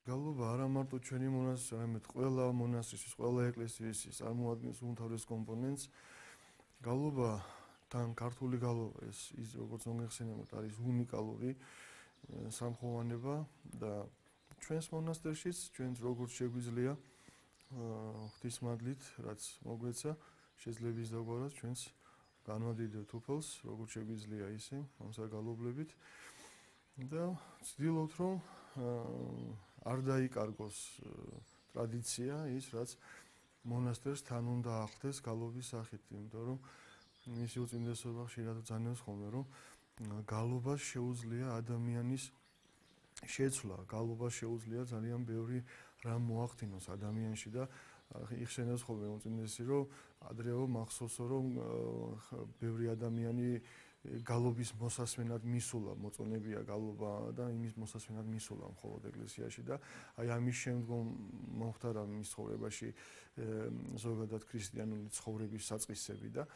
გალობა არა მარტო ჩვენი მონასტრის, არამედ ყველა მონასტრის, ყველა ეკლესიის წარმოადგენს უმთავრეს კომპონენტს. გალობა თან ქართული გალობა ის როგორც მოგეხსენებათ არის უნიკალური სამხოვანება და ჩვენს მონასტერშიც ჩვენც როგორც შეგვიძლია ღვთისმადლით რაც მოგვეცა შეძლების დაგვარად ჩვენც განვადიდებთ უფალს როგორც შეგვიძლია ისე ამ საგალობლებით და ვცდილობთ რომ არ დაიკარგოს ტრადიცია ის რაც მონასტერს თან უნდა ახლდეს გალობის სახით, იმიტომ რომ მისი უწინდესობა ხშირად ძანებს ხოლმე რომ გალობას შეუძლია ადამიანის შეცვლა, გალობას შეუძლია ძალიან ბევრი რამ მოახდინოს ადამიანში და იხსენებს ხოლმე უწინდესი რომ ადრეო მახსოვსო რომ ბევრი ადამიანი გალობის მოსასმენად მისულა, მოწონებია გალობა და იმის მოსასმენად მისულა მხოლოდ ეკლესიაში და აი ამის შემდგომ მოხდა მის ცხოვრებაში ზოგადად ქრისტიანული ცხოვრების საწყისები და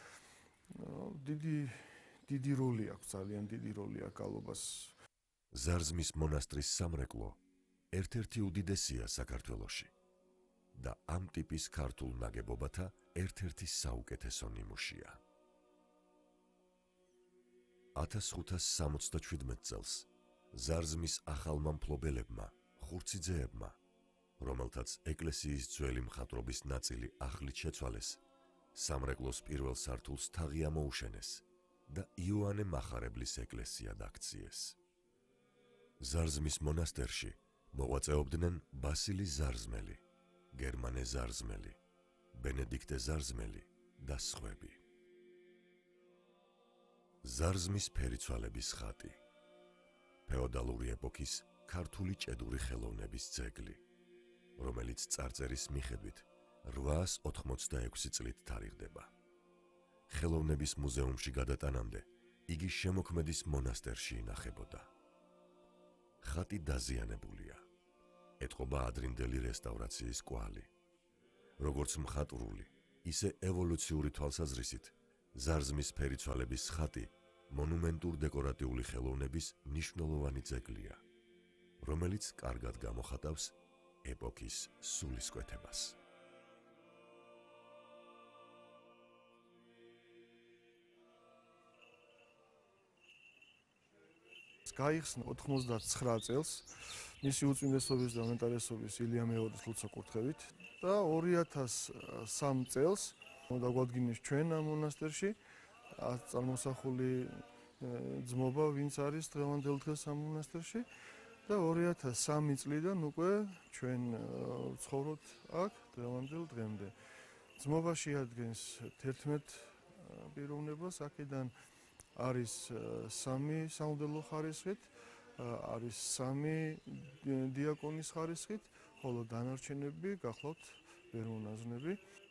დიდი როლი აქვს, ძალიან დიდი როლი აქვს გალობას. ზარზმის მონასტრის სამრეკლო ერთ-ერთი უდიდესია საქართველოში და ამ ტიპის ქართულ ნაგებობათა ერთ-ერთი საუკეთესო ნიმუშია. 1577 წელს ზარზმის ახალმა მფლობელებმა, ხურციძეებმა, რომელთაც ეკლესიის ძველი მხატვრობის ნაწილი ახლით შეცვალეს, სამრეკლოს პირველ სართულს თაღი ამოუშენეს და იოანე მახარებლის ეკლესია დაქციეს. ზარზმის მონასტერში მოღვაწეობდნენ ბასილი ზარზმელი, გერმანე ზარზმელი, ბენედიქტე ზარზმელი და სხვები. ზარზმის ფერიცვალების ხატი ფეოდალური ეპოქის ქართული ჭედური ხელოვნების ძეგლი, რომელიც წარწერის მიხედვით 886 წლით თარიღდება. ხელოვნების მუზეუმში გადატანამდე იგი შემოქმედის მონასტერში ინახებოდა. ხატი დაზიანებულია. ეტყობა ადრინდელი რესტავრაციის კვალი. როგორც მხატვრული, ისე ევოლუციური თვალსაზრისით, ზარზმის ფერიცვალების ხატი მონუმენტურ-დეკორატიული ხელოვნების მნიშვნელოვანი ძეგლია, რომელიც კარგად გამოხატავს ეპოქის სულისკვეთებას. გაიხსნა 99 წელს მისი უწმინდესობის და უმეტარესობის ილია მეორის ლოცვა-კურთხევით და 2003 წელს დაგვადგინეს ჩვენ ამ მონასტერში წარმოსახული ძმობა, ვინც არის დღევანდელ დღეს ამ მონასტერში და 2003 წლიდან უკვე ჩვენ ვცხოვრობთ აქ დღევანდელ დღემდე. ძმობა შეადგენს 11 პიროვნებას, აქედან არის 3 სამღვდელო ხარისხით, არის 3 დიაკონის ხარისხით, ხოლო დანარჩენები გახლავთ ვერმონაზნები.